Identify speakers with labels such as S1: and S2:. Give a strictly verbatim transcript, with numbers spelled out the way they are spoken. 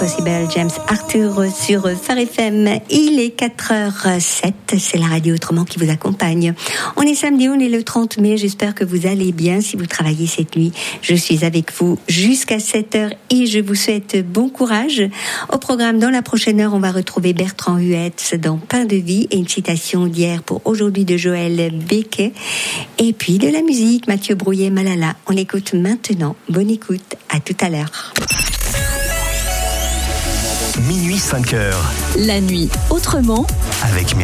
S1: Possible, James Arthur sur Phare F M. Il est quatre heures zéro sept, c'est la radio Autrement qui vous accompagne. On est samedi, on est le trente mai, j'espère que vous allez bien. Si vous travaillez cette nuit, je suis avec vous jusqu'à sept heures et je vous souhaite bon courage. Au programme, dans la prochaine heure, on va retrouver Bertrand Huetz dans Pain de vie et une citation d'hier pour aujourd'hui de Joël Becquet. Et puis de la musique, Mathieu Brouillet, Malala. On l'écoute maintenant. Bonne écoute, à tout à l'heure.
S2: Minuit cinq heures.
S3: La nuit autrement.
S2: Avec